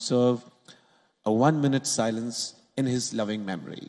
Serve a 1-minute silence in his loving memory.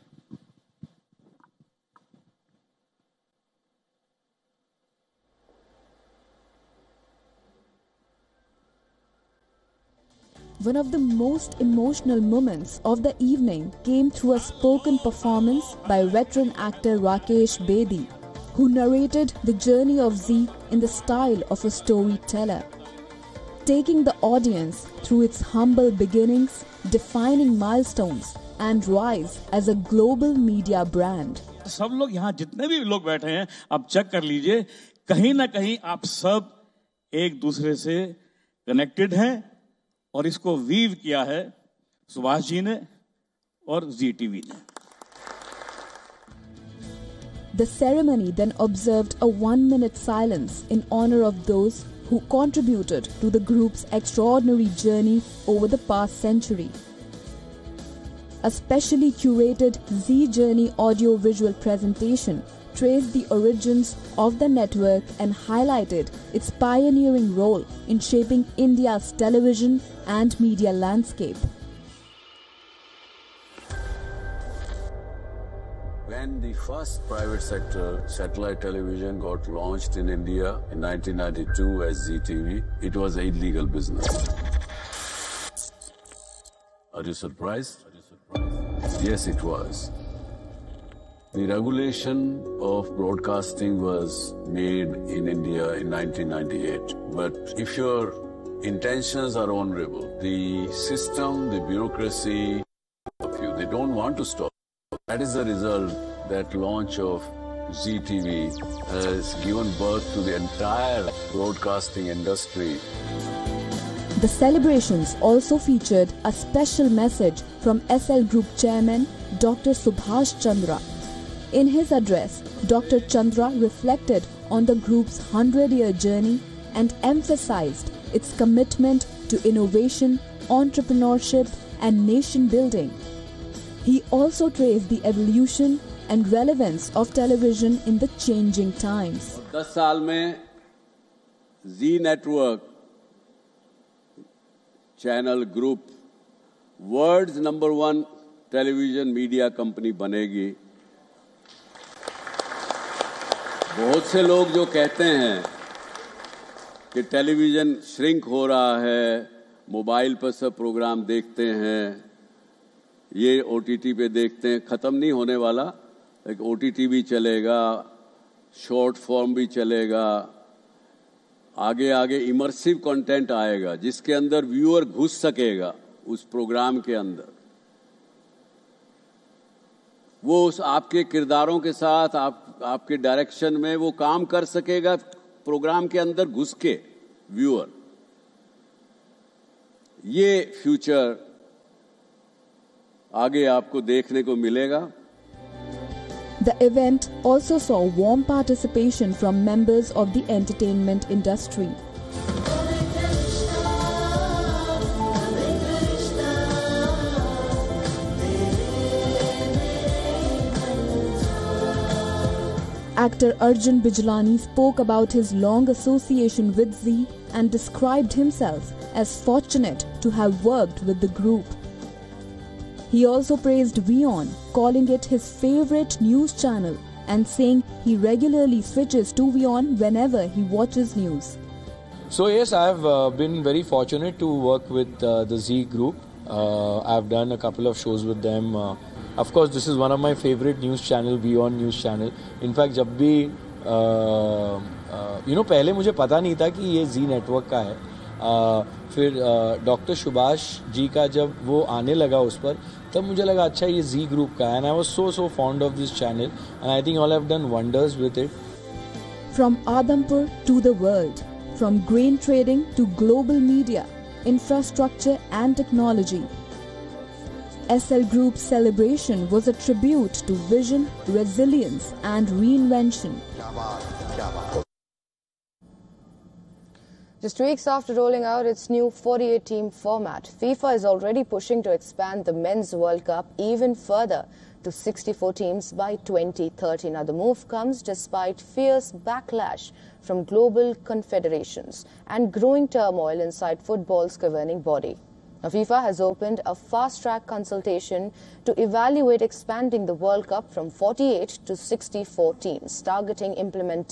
One of the most emotional moments of the evening came through a spoken performance by veteran actor Rakesh Bedi, who narrated the journey of Z in the style of a storyteller, taking the audience through its humble beginnings, defining milestones, and rise as a global media brand. सब लोग यहाँ जितने भी लोग बैठे हैं, आप check कर लीजिए, कहीं ना कहीं आप सब एक दूसरे से कनेक्टेड हैं और इसको वीव किया है सुभाष जी ने और जी टीवी ने. The ceremony then observed a 1-minute silence in honor of those who contributed to the group's extraordinary journey over the past century. A specially curated Z Journey audio-visual presentation traced the origins of the network and highlighted its pioneering role in shaping India's television and media landscape. When the first private sector satellite television got launched in India in 1992 as ZTV, it was an illegal business. Are you surprised? Yes, it was. The regulation of broadcasting was made in India in 1998. But if your intentions are honorable, the system, the bureaucracy of you, they don't want to stop. That is the result that launch of ZTV has given birth to the entire broadcasting industry. The celebrations also featured a special message from SL Group Chairman Dr. Subhash Chandra. In his address, Dr. Chandra reflected on the group's 100-year journey and emphasized its commitment to innovation, entrepreneurship, and nation building. He also traced the evolution and relevance of television in the changing times. 10 साल में Z Network channel group world's number 1 television media company बनेगी. बहुत से लोग जो कहते हैं कि टेलीविजन श्रिंक हो रहा है, मोबाइल पर सब प्रोग्राम देखते हैं, ये ओटीटी पे देखते हैं, खत्म नहीं होने वाला. एक ओटीटी भी चलेगा, शॉर्ट फॉर्म भी चलेगा, आगे आगे इमर्सिव कंटेंट आएगा जिसके अंदर व्यूअर घुस सकेगा उस प्रोग्राम के अंदर. वो उस आपके किरदारों के साथ आपके डायरेक्शन में वो काम कर सकेगा प्रोग्राम के अंदर घुस के व्यूअर. ये फ्यूचर आगे आपको देखने को मिलेगा. The event also saw warm participation from members of the entertainment industry. Actor Arjun Bijlani spoke about his long association with Z and described himself as fortunate to have worked with the group. He also praised WION, calling it his favorite news channel and saying he regularly switches to WION whenever he watches news. So yes, I've been very fortunate to work with the Z Group. I've done a couple of shows with them. Of course, this is one of my favorite news channel, WION news channel. In fact, जब भी पहले मुझे पता नहीं था कि ये Z network का है. फिर डॉक्टर सुभाष जी का जब वो आने लगा उस पर, तब मुझे लगा अच्छा ये Z ग्रुप का है. And I was so fond of this channel and I think all have done wonders with it. From Adampur to the world, from grain trading to global media, infrastructure and technology, SL Group's celebration was a tribute to vision, resilience and reinvention. Just weeks after rolling out its new 48-team format, FIFA is already pushing to expand the Men's World Cup even further to 64 teams by 2030. Now, the move comes despite fierce backlash from global confederations and growing turmoil inside football's governing body. Now, FIFA has opened a fast-track consultation to evaluate expanding the World Cup from 48 to 64 teams, targeting implementation